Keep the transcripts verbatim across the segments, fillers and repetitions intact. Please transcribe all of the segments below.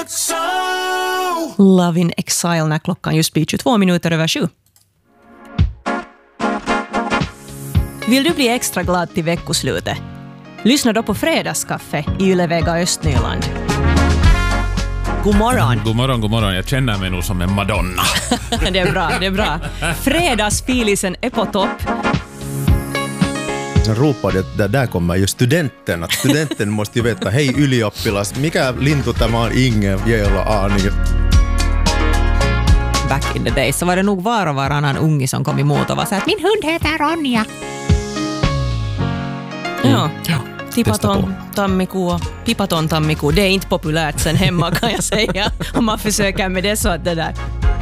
Love in Exile när klockan just blir tjugotvå minuter över sju. Vill du bli extra glad till veckoslutet? Lyssna då på Fredagskaffe i Ylevega Östnyland. God morgon. God morgon, god morgon. Jag känner mig nog som en Madonna. Det är bra, det är bra. Fredagsfilisen är på topp. Sen ropade, että där kommer ju studenten. Att studenten måste ju veta, hej ylioppilas, mikä lintu tämä on, ingen jävla aning. Back in the days så var det nog var och varannan unge som kom emot och var så att min hund heter Ronja. Mm. Ja, ja. Tipaton, tammikuu, pipaton tammikuu. Det är inte populärt sen hemma kan jag säga. Om man försöker med det så att det där.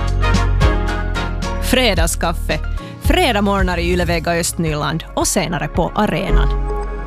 Fredagskaffe. Fredag morgnar i Ylevega Östnyland och senare på arenan.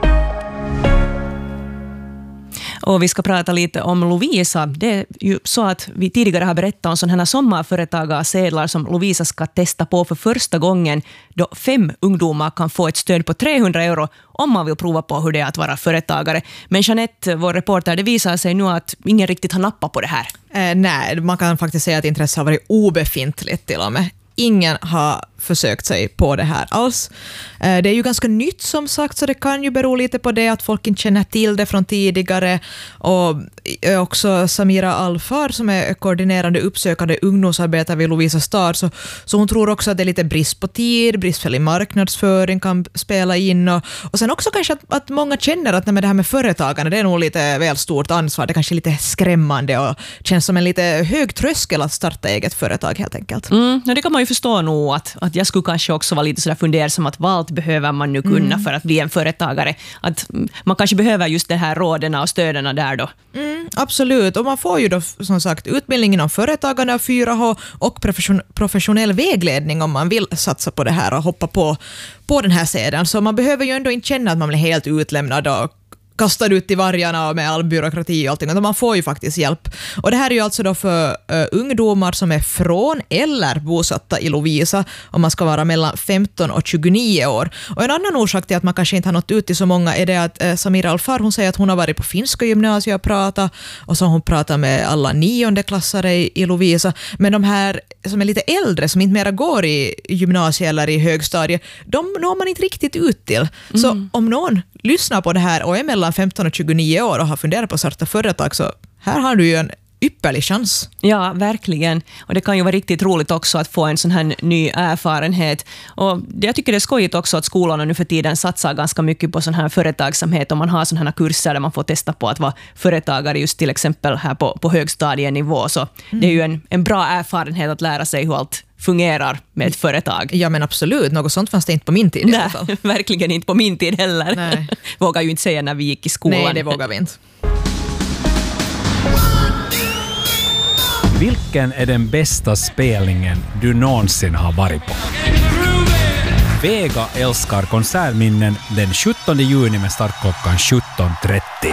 Och vi ska prata lite om Lovisa. Det är ju så att vi tidigare har berättat om sådana här sommarföretagarsedlar som Lovisa ska testa på för första gången, då fem ungdomar kan få ett stöd på trehundra euro om man vill prova på hur det är att vara företagare. Men Jeanette, vår reporter, det visar sig nu att ingen riktigt har nappat på det här. Eh, nej, man kan faktiskt säga att intresset har varit obefintligt till och med. Ingen har försökt sig på det här alls. Det är ju ganska nytt som sagt, så det kan ju bero lite på det att folk inte känner till det från tidigare. Och också Samira Alfar som är koordinerande uppsökande ungdomsarbetare vid Lovisa Stad, så, så hon tror också att det är lite brist på tid, bristfällig marknadsföring kan spela in. Och, och sen också kanske att, att många känner att nej, det här med företagande, det är nog lite väl stort ansvar. Det kanske är lite skrämmande och känns som en lite hög tröskel att starta eget företag helt enkelt. Mm, det kan man ju förstå nog att, att jag skulle kanske också vara lite sådär fundersam att vad allt behöver man nu kunna mm. för att bli en företagare. Att man kanske behöver just det här råderna och stöderna där då. Mm, absolut, och man får ju då som sagt utbildning inom företagande av fyra H och profession, professionell vägledning om man vill satsa på det här och hoppa på, på den här sedan. Så man behöver ju ändå inte känna att man blir helt utlämnad och kastad ut i vargarna med all byråkrati och allting, utan man får ju faktiskt hjälp. Och det här är ju alltså då för uh, ungdomar som är från eller bosatta i Lovisa, om man ska vara mellan femton och tjugonio år. Och en annan orsak till att man kanske inte har nått ut till så många är det att uh, Samira Alfar, hon säger att hon har varit på finska gymnasiet och pratat, och så har hon pratat med alla niondeklassare i, i Lovisa, men de här som är lite äldre, som inte mera går i gymnasiet eller i högstadiet, de når man inte riktigt ut till. Mm. Så om någon lyssnar på det här och är mellan femton och tjugonio år och har funderat på att starta företag, så här har du ju en ypperlig chans. Ja, verkligen. Och det kan ju vara riktigt roligt också att få en sån här ny erfarenhet. Och jag tycker det är skojigt också att skolorna nu för tiden satsar ganska mycket på sån här företagsamhet, och man har såna här kurser där man får testa på att vara företagare just till exempel här på, på högstadienivå. Så mm. det är ju en, en bra erfarenhet att lära sig hur allt fungerar med ett företag. Ja, men absolut. Något sånt fanns det inte på min tid. Nej, i alla fall. Verkligen inte på min tid heller. Nej. Vågar ju inte säga när vi gick i skolan. Nej, det vågar vi inte. Vilken är den bästa spelningen du någonsin har varit på? Vega älskar konsertminnen den sjuttonde juni med start klockan sjutton trettio.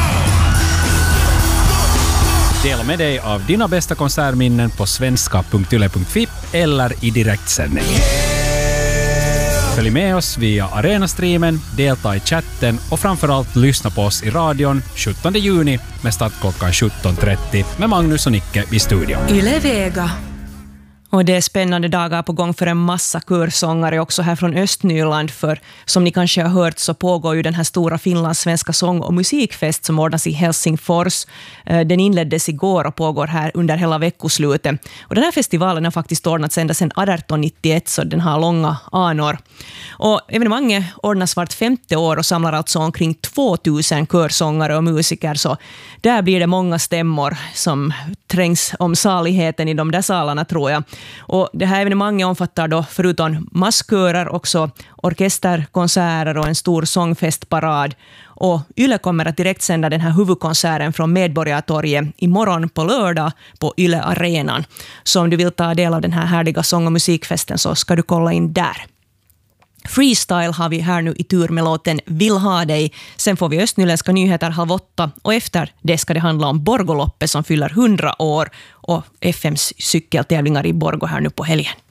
Dela med dig av dina bästa konsertminnen på svenska punkt yle punkt fi eller i direktsändning. Följ med oss via Arena-streamen, delta i chatten och framförallt lyssna på oss i radion sjuttonde juni med start klockan sjutton trettio med Magnus och Nicke i studion. Ylevega. Och det är spännande dagar på gång för en massa körsångare också här från Östnyland, för som ni kanske har hört så pågår ju den här stora finlandssvenska sång- och musikfest som ordnas i Helsingfors. Den inleddes igår och pågår här under hela veckoslutet. Och den här festivalen har faktiskt ordnats ända sedan arton nittioett, så den har långa anor. Och evenemanget ordnas vart femte år och samlar alltså omkring tvåtusen körsångare och musiker, så där blir det många stämmor som trängs om saligheten i de där salarna, tror jag. Och det här evenemanget omfattar då förutom masskörer också orkesterkonserter och en stor sångfestparad. Och Yle kommer att direkt sända den här huvudkonserten från Medborgartorget imorgon på lördag på Yle Arenan. Så om du vill ta del av den här härliga sång- och musikfesten så ska du kolla in där. Freestyle har vi här nu i tur med låten Vill ha dig. Sen får vi östnyländska nyheter halv åtta, och efter det ska det handla om Borgoloppet som fyller hundra år och F M:s cykeltävlingar i Borgå här nu på helgen.